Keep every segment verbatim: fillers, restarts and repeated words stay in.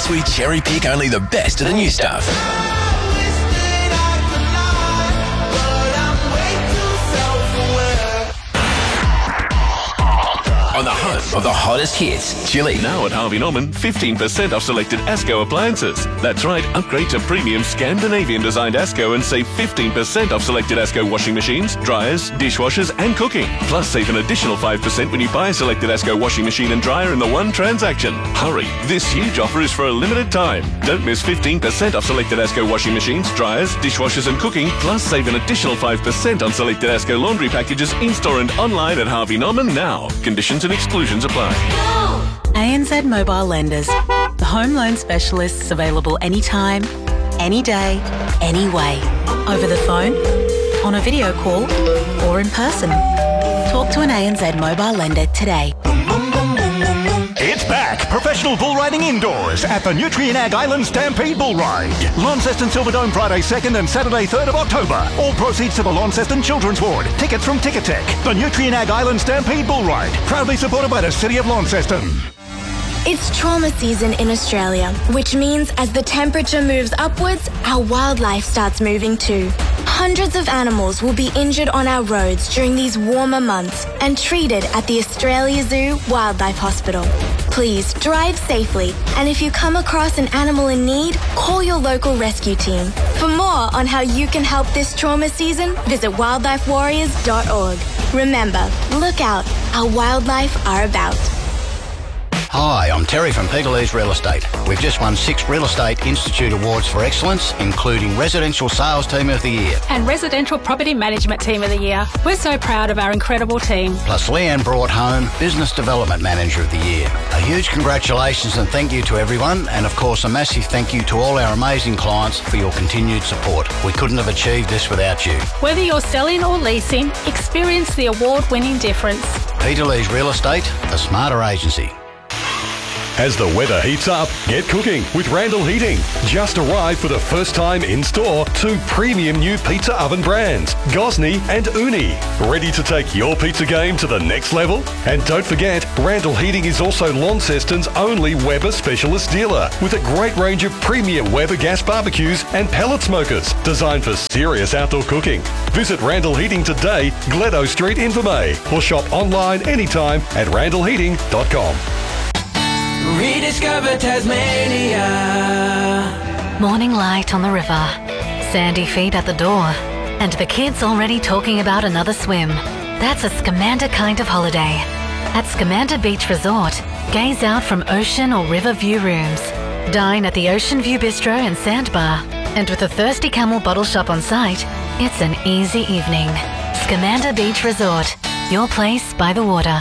Plus, we cherry pick only the best of the new stuff. On the home of the hottest hits, Chili. Now at Harvey Norman, fifteen percent off selected Asco appliances. That's right, upgrade to premium Scandinavian-designed Asco and save fifteen percent off selected Asco washing machines, dryers, dishwashers and cooking. Plus, save an additional five percent when you buy a selected Asco washing machine and dryer in the one transaction. Hurry, this huge offer is for a limited time. Don't miss fifteen percent off selected Asco washing machines, dryers, dishwashers and cooking. Plus, save an additional five percent on selected Asco laundry packages in-store and online at Harvey Norman now. Conditions and exclusions apply. A N Z Mobile Lenders. The home loan specialists available anytime, any day, any way. Over the phone, on a video call, or in person. Talk to an A N Z Mobile Lender today. It's back! Professional bull riding indoors at the Nutrien Ag Island Stampede Bull Ride. Launceston Silverdome Friday second and Saturday third of October. All proceeds to the Launceston Children's Ward. Tickets from Ticketek. The Nutrien Ag Island Stampede Bull Ride. Proudly supported by the City of Launceston. It's trauma season in Australia, which means as the temperature moves upwards, our wildlife starts moving too. Hundreds of animals will be injured on our roads during these warmer months and treated at the Australia Zoo Wildlife Hospital. Please drive safely, and if you come across an animal in need, call your local rescue team. For more on how you can help this trauma season, visit wildlife warriors dot org. Remember, look out, our wildlife are about. Hi, I'm Terry from Peterlee's Real Estate. We've just won six Real Estate Institute Awards for Excellence, including Residential Sales Team of the Year and Residential Property Management Team of the Year. We're so proud of our incredible team. Plus, Leanne brought home Business Development Manager of the Year. A huge congratulations and thank you to everyone, and of course a massive thank you to all our amazing clients for your continued support. We couldn't have achieved this without you. Whether you're selling or leasing, experience the award-winning difference. Peterlee's Real Estate, the smarter agency. As the weather heats up, get cooking with Randall Heating. Just arrived for the first time in store two premium new pizza oven brands, Gosney and Uni. Ready to take your pizza game to the next level? And don't forget, Randall Heating is also Launceston's only Weber specialist dealer with a great range of premium Weber gas barbecues and pellet smokers designed for serious outdoor cooking. Visit Randall Heating today, Gledo Street, Invermay, or shop online anytime at randall heating dot com. Rediscover Tasmania. Morning light on the river, sandy feet at the door, and the kids already talking about another swim. That's a Scamander kind of holiday. At Scamander Beach Resort, gaze out from ocean or river view rooms. Dine at the Ocean View Bistro and Sandbar. And with a Thirsty Camel bottle shop on site, it's an easy evening. Scamander Beach Resort, your place by the water.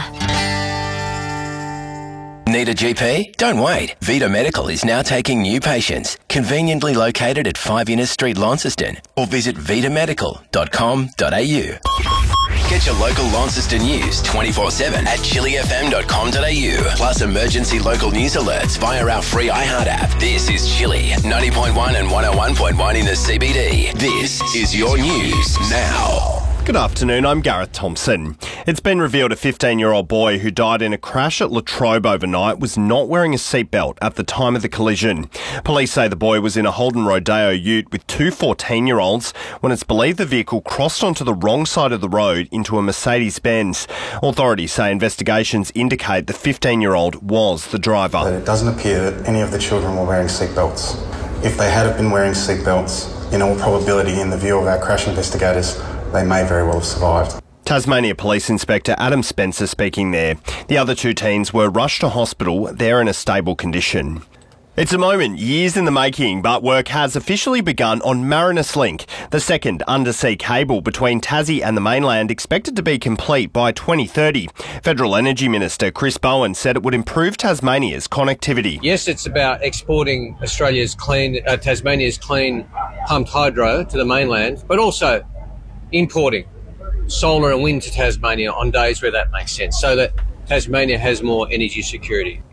Need a G P? Don't wait. Vita Medical is now taking new patients. Conveniently located at five Innes Street, Launceston, or visit vita medical dot com dot a u. Get your local Launceston news twenty-four seven at chili f m dot com dot a u. Plus emergency local news alerts via our free iHeart app. This is Chili, ninety point one and one oh one point one in the C B D. This is your news now. Good afternoon, I'm Gareth Thompson. It's been revealed a fifteen-year-old boy who died in a crash at Latrobe overnight was not wearing a seatbelt at the time of the collision. Police say the boy was in a Holden Rodeo ute with two fourteen-year-olds when it's believed the vehicle crossed onto the wrong side of the road into a Mercedes-Benz. Authorities say investigations indicate the fifteen-year-old was the driver. It doesn't appear that any of the children were wearing seatbelts. If they had have been wearing seatbelts, in all probability, in the view of our crash investigators, they may very well have survived. Tasmania Police Inspector Adam Spencer speaking there. The other two teens were rushed to hospital. They're in a stable condition. It's a moment years in the making, but work has officially begun on Marinus Link, the second undersea cable between Tassie and the mainland, expected to be complete by twenty thirty. Federal Energy Minister Chris Bowen said it would improve Tasmania's connectivity. Yes, it's about exporting Australia's clean, uh, Tasmania's clean pumped hydro to the mainland, but also importing solar and wind to Tasmania on days where that makes sense, so that Tasmania has more energy security.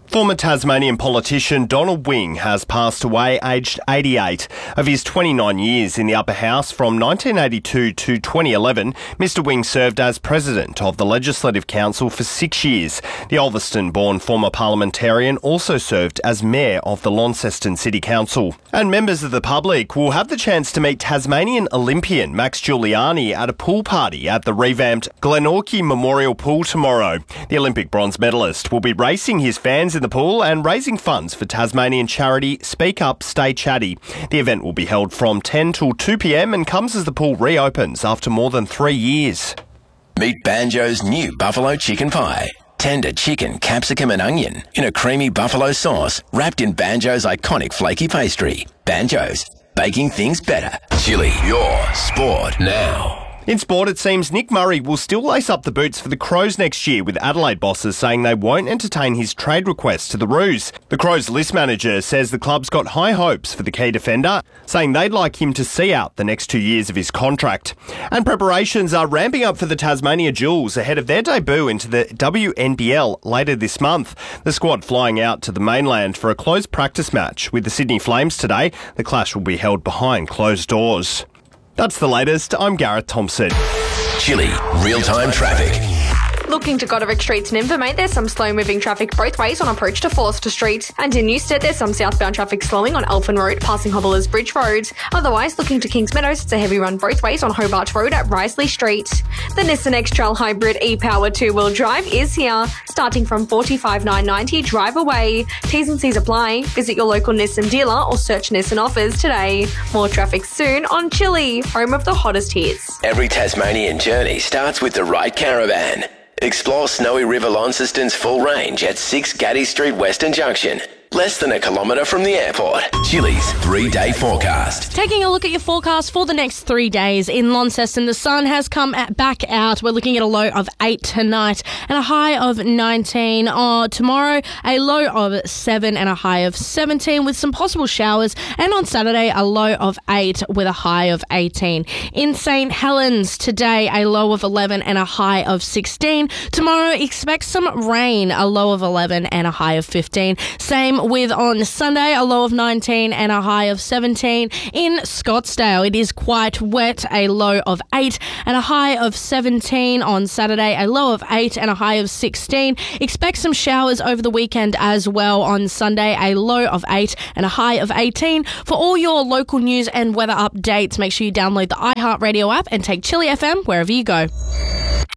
Former Tasmanian politician Donald Wing has passed away aged eighty-eight. Of his twenty-nine years in the upper house from nineteen eighty-two to twenty eleven, Mister Wing served as president of the Legislative Council for six years. The Ulverston-born former parliamentarian also served as mayor of the Launceston City Council. And members of the public will have the chance to meet Tasmanian Olympian Max Giuliani at a pool party at the revamped Glenorchy Memorial Pool tomorrow. The Olympic bronze medalist will be racing his fans in the pool and raising funds for Tasmanian charity Speak Up, Stay Chatty. The event will be held from ten till two p.m. and comes as the pool reopens after more than three years. Meet Banjo's new buffalo chicken pie. Tender chicken, capsicum and onion in a creamy buffalo sauce wrapped in Banjo's iconic flaky pastry. Banjo's, baking things better. Chili, your sport now. In sport, it seems Nick Murray will still lace up the boots for the Crows next year, with Adelaide bosses saying they won't entertain his trade request to the Roos. The Crows list manager says the club's got high hopes for the key defender, saying they'd like him to see out the next two years of his contract. And preparations are ramping up for the Tasmania Jewels ahead of their debut into the W N B L later this month. The squad flying out to the mainland for a closed practice match with the Sydney Flames today. The clash will be held behind closed doors. That's the latest. I'm Gareth Thompson. Chili, real-time traffic. Looking to Goderic Street to Nymphomate, there's some slow-moving traffic both ways on approach to Forster Street. And in Newstead, there's some southbound traffic slowing on Elfin Road, passing Hobblers Bridge Road. Otherwise, looking to Kings Meadows, it's a heavy run both ways on Hobart Road at Risley Street. The Nissan X-Trail Hybrid e-Power two-wheel drive is here, starting from forty-five thousand nine hundred ninety dollars drive away. T's and C's apply. Visit your local Nissan dealer or search Nissan offers today. More traffic soon on Chili, home of the hottest hits. Every Tasmanian journey starts with the right caravan. Explore Snowy River Launceston's full range at six Gaddy Street Western Junction. Less than a kilometre from the airport. Chili's three-day forecast. Taking a look at your forecast for the next three days. In Launceston, the sun has come at, back out. We're looking at a low of eight tonight and a high of nineteen. Oh, tomorrow, a low of seven and a high of seventeen with some possible showers. And on Saturday, a low of eight with a high of eighteen. In St Helens, today, a low of eleven and a high of sixteen. Tomorrow, expect some rain, a low of eleven and a high of fifteen. Same with on Sunday, a low of nineteen and a high of seventeen. In Scottsdale, it is quite wet, a low of eight and a high of seventeen. On Saturday, a low of eight and a high of sixteen. Expect some showers over the weekend as well. On Sunday, a low of eight and a high of eighteen. For all your local news and weather updates, make sure you download the iHeartRadio app and take Chili F M wherever you go.